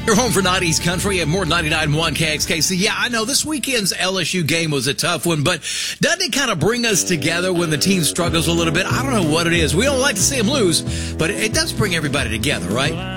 You're home for 90s country and more 99.1 KXKC. Yeah, I know this weekend's LSU game was a tough one, but doesn't it kind of bring us together when the team struggles a little bit? I don't know what it is. We don't like to see them lose, but it does bring everybody together, right?